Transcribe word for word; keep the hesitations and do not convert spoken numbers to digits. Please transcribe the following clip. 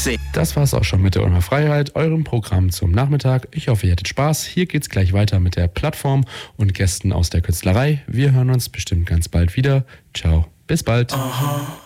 Das war's auch schon mit der Ulmer Freiheit, eurem Programm zum Nachmittag. Ich hoffe, ihr hattet Spaß. Hier geht's gleich weiter mit der Plattform und Gästen aus der Künstlerei. Wir hören uns bestimmt ganz bald wieder. Ciao, bis bald. Aha.